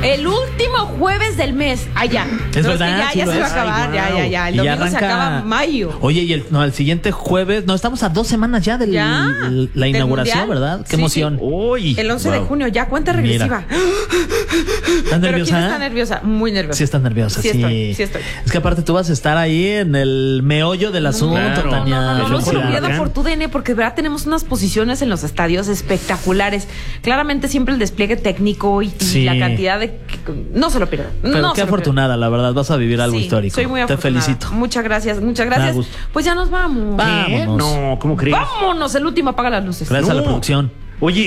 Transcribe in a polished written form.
El último jueves del mes. Ya. Es verdad. Ya se va a acabar. Ya. El domingo se acaba mayo. Oye, y el siguiente jueves, no, estamos a 2 semanas ya de la inauguración, ¿verdad? Qué emoción. Sí. El 11 de junio, ya cuenta regresiva. ¿Estás nerviosa? ¿Quién está nerviosa? Muy nerviosa. Sí, estás nerviosa, sí. Estoy. Es que aparte tú vas a estar ahí en el meollo del asunto, Tania. No se lo pierdan por TUDN, porque de verdad tenemos unas posiciones en los estadios espectaculares. Claramente siempre el despliegue técnico y la cantidad de... No se lo pierdan. Pero qué afortunada, la verdad. Vas a vivir algo histórico. Soy muy afortunada. Te felicito. Muchas gracias. Pues ya nos vamos. Vámonos. No, ¿cómo crees? Vámonos. El último apaga las luces. Gracias a la producción. Oye,